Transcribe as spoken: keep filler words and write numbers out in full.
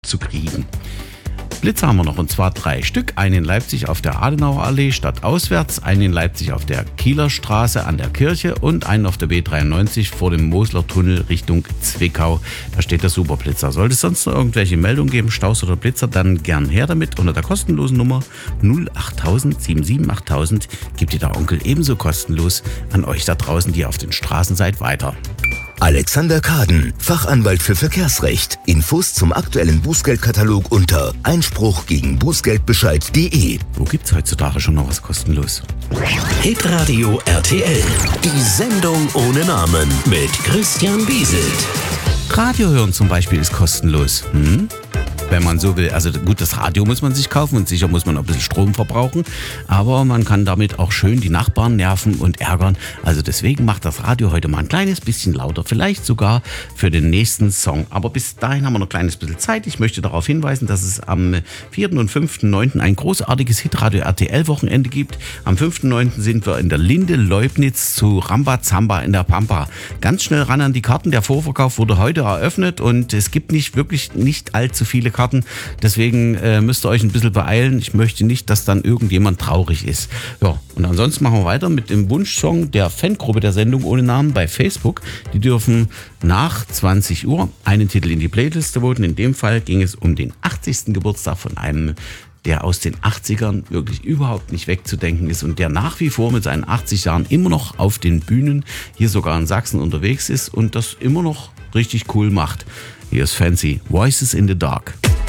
zu kriegen. Blitze haben wir noch, und zwar drei Stück. Einen in Leipzig auf der Adenauer Allee stadtauswärts, einen in Leipzig auf der Kieler Straße an der Kirche und einen auf der B dreiundneunzig vor dem Mosler Tunnel Richtung Zwickau. Da steht der Superblitzer. Sollte es sonst noch irgendwelche Meldungen geben, Staus oder Blitzer, dann gern her damit unter der kostenlosen Nummer null acht tausend sieben sieben acht tausend. Gibt ihr der Onkel ebenso kostenlos an euch da draußen, die ihr auf den Straßen seid, weiter. Alexander Kaden, Fachanwalt für Verkehrsrecht. Infos zum aktuellen Bußgeldkatalog unter einspruch gegen bußgeldbescheid punkt de. Wo gibt's heutzutage schon noch was kostenlos? Hitradio R T L. Die Sendung ohne Namen mit Christian Bieselt. Radio hören zum Beispiel ist kostenlos. Hm? Wenn man so will. Also gut, das Radio muss man sich kaufen und sicher muss man auch ein bisschen Strom verbrauchen. Aber man kann damit auch schön die Nachbarn nerven und ärgern. Also deswegen macht das Radio heute mal ein kleines bisschen lauter. Vielleicht sogar für den nächsten Song. Aber bis dahin haben wir noch ein kleines bisschen Zeit. Ich möchte darauf hinweisen, dass es am vierten und fünften neunten ein großartiges Hitradio R T L Wochenende gibt. Am fünften neunten sind wir in der Linde Leubnitz zu Rambazamba in der Pampa. Ganz schnell ran an die Karten. Der Vorverkauf wurde heute eröffnet und es gibt nicht wirklich nicht allzu viele Karten. Deswegen äh, müsst ihr euch ein bisschen beeilen. Ich möchte nicht, dass dann irgendjemand traurig ist. Ja, und ansonsten machen wir weiter mit dem Wunschsong der Fangruppe der Sendung ohne Namen bei Facebook. Die dürfen nach zwanzig Uhr einen Titel in die Playliste voten. In dem Fall ging es um den achtzigsten Geburtstag von einem, der aus den achtzigern wirklich überhaupt nicht wegzudenken ist und der nach wie vor mit seinen achtzig Jahren immer noch auf den Bühnen, hier sogar in Sachsen unterwegs ist und das immer noch richtig cool macht. Hier ist Fancy, Voices in the Dark.